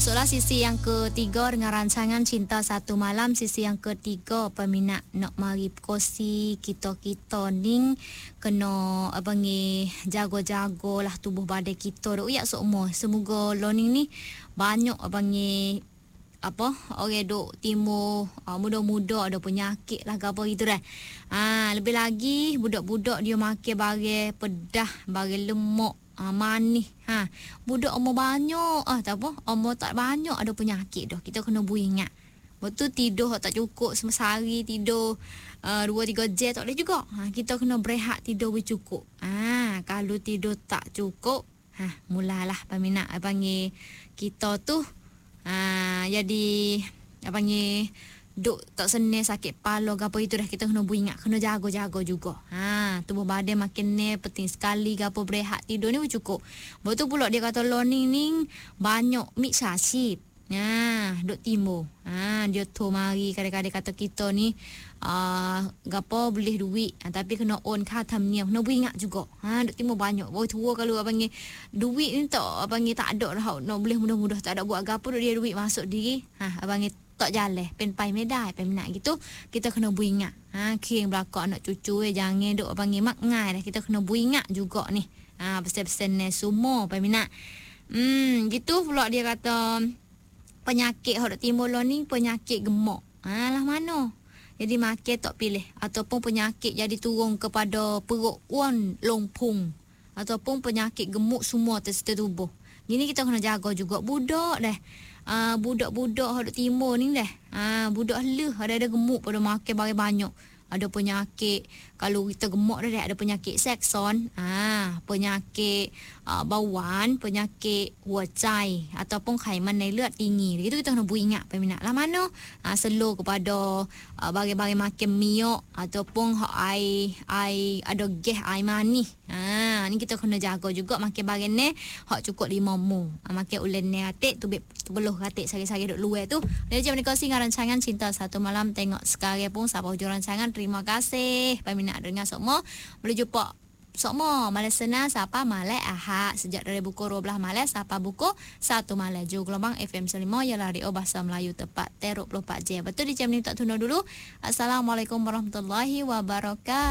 Masuklah sisi yang ketiga dengan rancangan Cinta Satu Malam. Sisi yang ketiga, peminat nak mari kosi kita ning kena abangi jago-jago lah tubuh badan kita duk ya semua. Semoga learning ni banyak abangi orang duk timur muda-muda ada penyakit lah apa gitu dah. Lebih lagi budak-budak dia makan barang pedah, barang lemak, manis. Budak umur banyak tak apa, umur tak banyak ada penyakit dah. Kita kena ingat. Betul, tidur tak cukup sehari tidur 2-3 jam tak boleh juga. Kita kena berehat tidur cukup. Kalau tidur tak cukup, mulalah peminat panggil kita tu jadi panggil duk tak senang sakit kepala ke apa itu dah. Kita kena ingat, kena jaga-jaga juga. Tubuh badan makin ni penting sekali ke apa, berehat tidur ni cukup. Betul pula dia kata learning ni banyak mixasip. Duk timur. Dia tu mari kadang-kadang kata kita ni gapo boleh duit tapi kena on khatamnya. Kena ingat juga. Duk timur banyak. Boy tua kalau panggil duit ni tak panggil tak ada dah. Nak boleh mudah-mudah tak ada buat gapo dia duit masuk diri. Panggil tak jalan pen pai medai pen nak gitu. Kita kena ingat. King belakang anak cucu jangan duk panggil mak ngai dah. Kita kena ingat juga ni. Pesan-pesan ni semua peminat. Gitu pula dia kata penyakit hok timur lo ni penyakit gemuk. Lah mana? Jadi makan tak pilih ataupun penyakit jadi turun kepada perut wan longpung ataupun penyakit gemuk semua terserta tubuh. Jadi kita kena jaga juga budak dah. Budak-budak hok timur ni dah. Budak leh ada gemuk pada makan barang banyak. Ada penyakit, kalau kita gemuk dah ada penyakit sekson, penyakit bawaan, penyakit huacai ataupun khaiman dalam ลือด tinggi. Itu kita kena ingat peminat. Lah mana slow kepada barang-barang makan minyak ataupun air ada gas air manis. Ni kita kena jaga juga makan barang ni hak cukup 5 mu. Makan ulen ni atik tu beluh atik sari-sari duk luar tu. Jadi jam ni kau singgah rancangan Cinta Satu Malam, tengok sekarang pun sampai hujung rancangan. Terima kasih peminat dengar semua. Boleh jumpa semua malam Senin sampai malam Ahad sejak dari pukul 12 malam sampai pukul 1 malam. Gelombang FM 5 ialah radio bahasa Melayu tepat 24 jam. Betul di jam ni tak tunda dulu. Assalamualaikum warahmatullahi wabarakatuh.